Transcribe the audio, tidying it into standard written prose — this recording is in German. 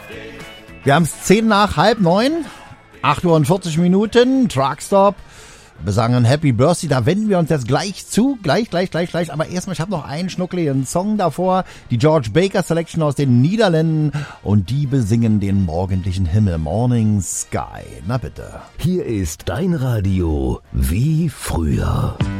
Wir haben es 10 nach halb 9, 8 Uhr und 40 Minuten, Truckstop. Wir sagen Happy Birthday, da wenden wir uns jetzt gleich zu, gleich. Aber erstmal, ich habe noch einen schnuckligen Song davor, die George Baker Selection aus den Niederlanden und die besingen den morgendlichen Himmel, Morning Sky. Na bitte. Hier ist dein Radio wie früher.